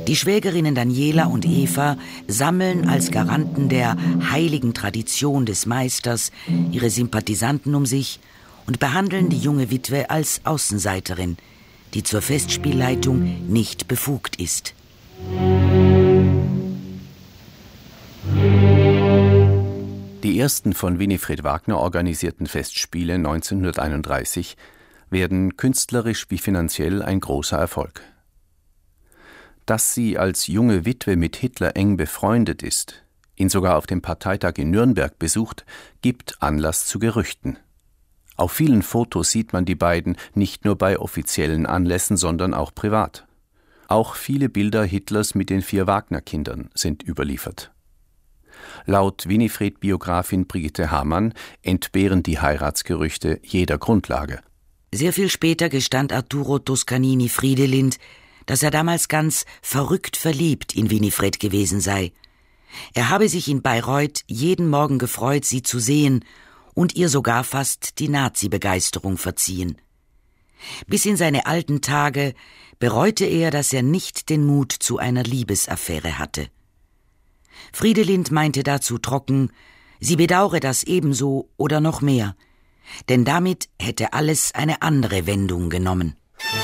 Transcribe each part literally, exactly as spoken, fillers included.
Die Schwägerinnen Daniela und Eva sammeln als Garanten der heiligen Tradition des Meisters ihre Sympathisanten um sich und behandeln die junge Witwe als Außenseiterin, die zur Festspielleitung nicht befugt ist. Die ersten von Winifred Wagner organisierten Festspiele neunzehnhunderteinunddreißig werden künstlerisch wie finanziell ein großer Erfolg. Dass sie als junge Witwe mit Hitler eng befreundet ist, ihn sogar auf dem Parteitag in Nürnberg besucht, gibt Anlass zu Gerüchten. Auf vielen Fotos sieht man die beiden nicht nur bei offiziellen Anlässen, sondern auch privat. Auch viele Bilder Hitlers mit den vier Wagner-Kindern sind überliefert. Laut Winifred-Biografin Brigitte Hamann entbehren die Heiratsgerüchte jeder Grundlage. Sehr viel später gestand Arturo Toscanini Friedelind, dass er damals ganz verrückt verliebt in Winifred gewesen sei. Er habe sich in Bayreuth jeden Morgen gefreut, sie zu sehen und ihr sogar fast die Nazi-Begeisterung verziehen. Bis in seine alten Tage bereute er, dass er nicht den Mut zu einer Liebesaffäre hatte. Friedelind meinte dazu trocken, sie bedaure das ebenso oder noch mehr, denn damit hätte alles eine andere Wendung genommen.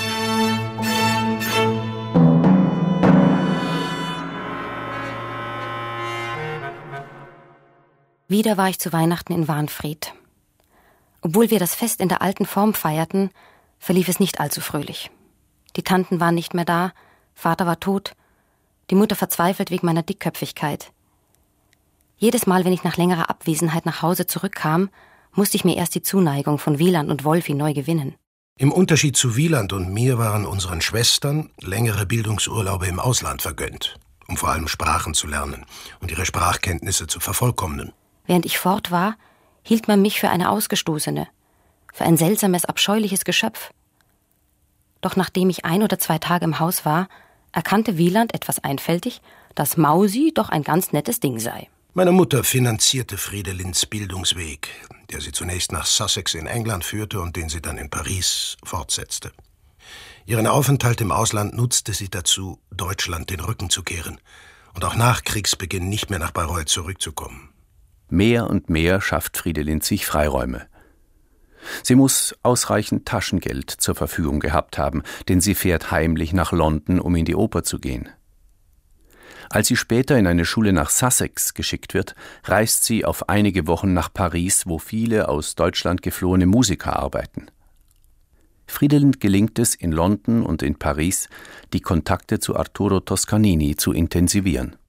Wieder war ich zu Weihnachten in Wahnfried. Obwohl wir das Fest in der alten Form feierten, verlief es nicht allzu fröhlich. Die Tanten waren nicht mehr da, Vater war tot, die Mutter verzweifelt wegen meiner Dickköpfigkeit. Jedes Mal, wenn ich nach längerer Abwesenheit nach Hause zurückkam, musste ich mir erst die Zuneigung von Wieland und Wolfi neu gewinnen. Im Unterschied zu Wieland und mir waren unseren Schwestern längere Bildungsurlaube im Ausland vergönnt, um vor allem Sprachen zu lernen und ihre Sprachkenntnisse zu vervollkommnen. Während ich fort war, hielt man mich für eine Ausgestoßene, für ein seltsames, abscheuliches Geschöpf. Doch nachdem ich ein oder zwei Tage im Haus war, erkannte Wieland etwas einfältig, dass Mausi doch ein ganz nettes Ding sei. Meine Mutter finanzierte Friedelinds Bildungsweg, der sie zunächst nach Sussex in England führte und den sie dann in Paris fortsetzte. Ihren Aufenthalt im Ausland nutzte sie dazu, Deutschland den Rücken zu kehren und auch nach Kriegsbeginn nicht mehr nach Bayreuth zurückzukommen. Mehr und mehr schafft Friedelind sich Freiräume. Sie muss ausreichend Taschengeld zur Verfügung gehabt haben, denn sie fährt heimlich nach London, um in die Oper zu gehen. Als sie später in eine Schule nach Sussex geschickt wird, reist sie auf einige Wochen nach Paris, wo viele aus Deutschland geflohene Musiker arbeiten. Friedelind gelingt es, in London und in Paris die Kontakte zu Arturo Toscanini zu intensivieren.